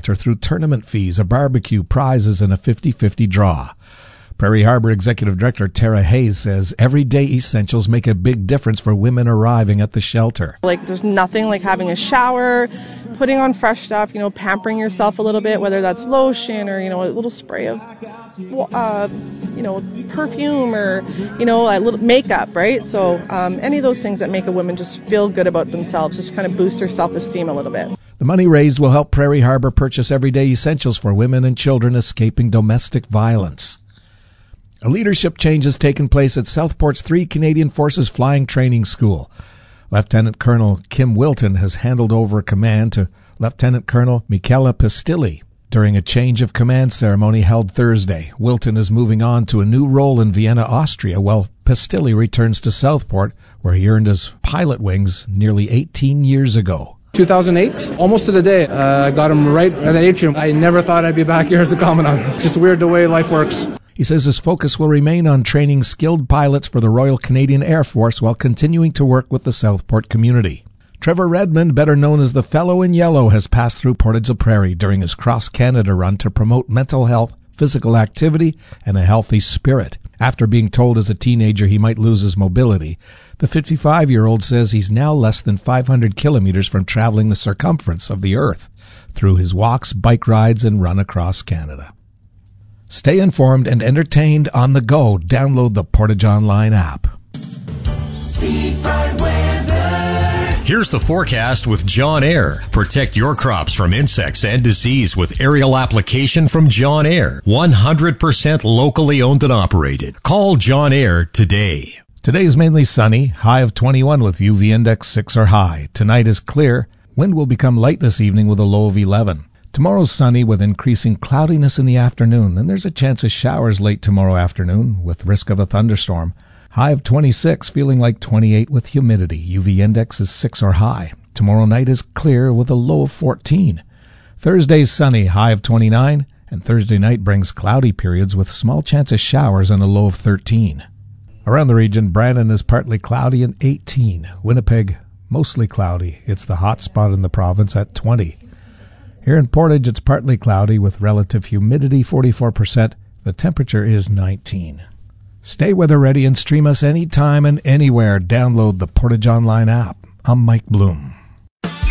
or through tournament fees, a barbecue, prizes, and a 50-50 draw. Prairie Harbor Executive Director Tara Hayes says everyday essentials make a big difference for women arriving at the shelter. There's nothing like having a shower, putting on fresh stuff, pampering yourself a little bit, whether that's lotion or, a little spray of, perfume or, a little makeup, right? So any of those things that make a woman just feel good about themselves, just kind of boost their self-esteem a little bit. The money raised will help Prairie Harbor purchase everyday essentials for women and children escaping domestic violence. A leadership change has taken place at Southport's 3 Canadian Forces Flying Training School. Lieutenant Colonel Kim Wilton has handed over command to Lieutenant Colonel Michela Pistilli during a change of command ceremony held Thursday. Wilton is moving on to a new role in Vienna, Austria, while Pistilli returns to Southport, where he earned his pilot wings nearly 18 years ago. 2008, almost to the day, I got him right at the atrium. I never thought I'd be back here as a commandant. Just weird the way life works. He says his focus will remain on training skilled pilots for the Royal Canadian Air Force while continuing to work with the Southport community. Trevor Redmond, better known as the Fellow in Yellow, has passed through Portage la Prairie during his cross-Canada run to promote mental health, physical activity, and a healthy spirit. After being told as a teenager he might lose his mobility, the 55-year-old says he's now less than 500 kilometers from traveling the circumference of the Earth through his walks, bike rides, and run across Canada. Stay informed and entertained on the go. Download the Portage Online app. Here's the forecast with John Air. Protect your crops from insects and disease with aerial application from John Air. 100% locally owned and operated. Call John Air today. Today is mainly sunny, high of 21 with UV index 6 or high. Tonight is clear. Wind will become light this evening with a low of 11. Tomorrow's sunny with increasing cloudiness in the afternoon. Then there's a chance of showers late tomorrow afternoon with risk of a thunderstorm. High of 26, feeling like 28 with humidity. UV index is 6 or high. Tomorrow night is clear with a low of 14. Thursday's sunny, high of 29. And Thursday night brings cloudy periods with small chance of showers and a low of 13. Around the region, Brandon is partly cloudy and 18. Winnipeg, mostly cloudy. It's the hot spot in the province at 20. Here in Portage, it's partly cloudy with relative humidity 44%. The temperature is 19. Stay weather ready and stream us anytime and anywhere. Download the Portage Online app. I'm Mike Bloom.